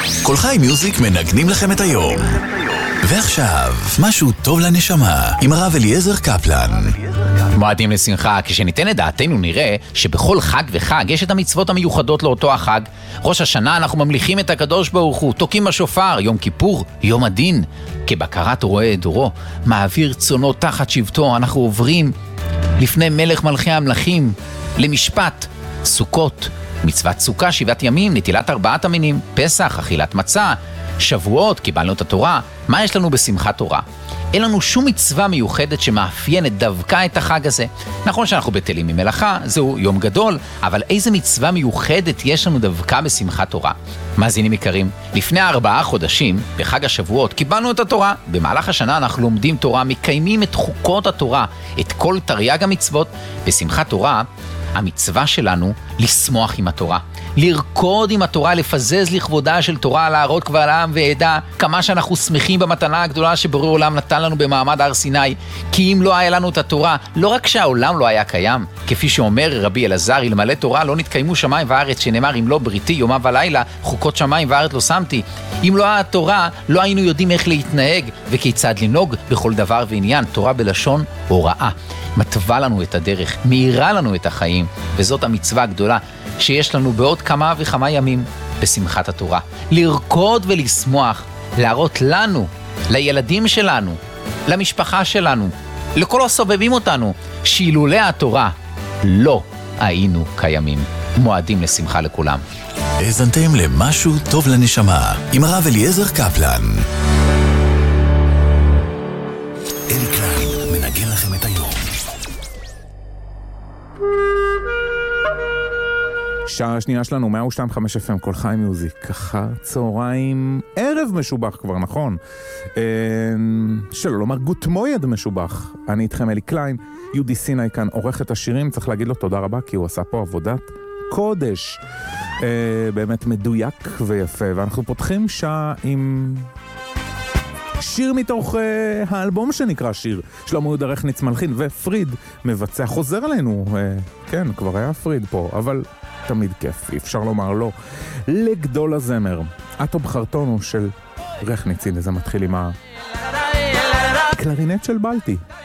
כל חי מיוזיק מנגנים לכם את היום. ועכשיו, משהו טוב לנשמה, עם הרב אליעזר קפלן. מועדים לשמחה, כשניתן את דעתנו נראה שבכל חג וחג יש את המצוות המיוחדות לאותו החג. ראש השנה אנחנו ממליכים את הקדוש ברוך הוא, תוקים בשופר, יום כיפור, יום הדין. כבקרת רועה את דורו, מעביר צונו תחת שבטו, אנחנו עוברים לפני מלך מלכי המלכים, למשפט, סוכות, מצוות סוכה 7 ימים, נטילת 4 המינים, פסח, אכילת מצה, שבועות, קיבלנו את התורה. מה יש לנו בשמחת תורה? אין לנו שום מצווה מיוחדת שמאפיינת דווקא את החג הזה. נכון שאנחנו בטלים ממלאכה, זהו יום גדול, אבל איזה מצווה מיוחדת יש לנו דווקא בשמחת תורה? מאזינים יקרים, לפני 4 חודשים, בחג השבועות, קיבלנו את התורה. במהלך השנה אנחנו לומדים תורה, מקיימים את חוקות התורה, את כל תרי"ג המצוות. בשמחת תורה, המצווה שלנו לשמוח עם התורה, לרקוד עם התורה, לפזז לכבודה של תורה, להראות קבל עם ועדה כמה שאנחנו שמחים במתנה הגדולה שבורא עולם נתן לנו במעמד הר סיני. כי אם לא היה לנו את התורה, לא רק שהעולם לא היה קיים, כפי שאומר רבי אלעזר, אלמלא תורה לא נתקיימו שמיים וארץ, שנאמר אם לא בריתי יומם ולילה, חוקות שמיים וארץ לא שמתי. אם לא היה התורה, לא היינו יודעים איך להתנהג וכיצד לנהוג בכל דבר ועניין. תורה בלשון הוראה, מטווה לנו את הדרך, מאירה לנו את החיים, וזאת המצווה הגדולה שיש לנו בעוד כמה וכמה ימים בשמחת התורה. לרקוד ולשמוח, להראות לנו, לילדים שלנו, למשפחה שלנו, לכל הסובבים אותנו, שאילולא התורה לא היינו קיימים. מועדים לשמחה לכולם. האזנתם למשהו טוב לנשמה, עם הרב אליעזר קפלן. אלי קליין מנגן לכם את היום. שעה השנייה שלנו, 102.5 FM, כל חי מיוזיק, ככה צהריים, ערב משובח כבר, נכון? שלא לומר גוטמויד משובח. אני איתכם אלי קליין, יהודי סיני כאן עורך את השירים, צריך להגיד לו תודה רבה, כי הוא עשה פה עבודת קודש. באמת מדויק ויפה, ואנחנו פותחים שעה עם שיר מתוך האלבום שנקרא שיר, שלמה יהודה רכניץ מלחין, ופריד מבצע, חוזר אלינו, כן, כבר היה פריד פה, אבל תמיד כיף, אפשר לומר לא. לגדול הזמר, אטו בחרטונו של רכניץ, הנה זה מתחיל עם הקלרינט של בלטי.